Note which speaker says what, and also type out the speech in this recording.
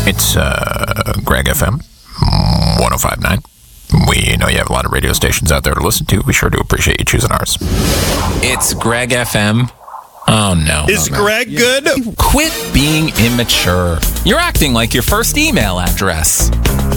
Speaker 1: It's Greg FM 105.9. We know you have a lot of radio stations out there to listen to. We sure do appreciate you choosing ours.
Speaker 2: It's Greg FM. Oh, no.
Speaker 3: Is Greg good?
Speaker 2: Quit being immature. You're acting like your first email address.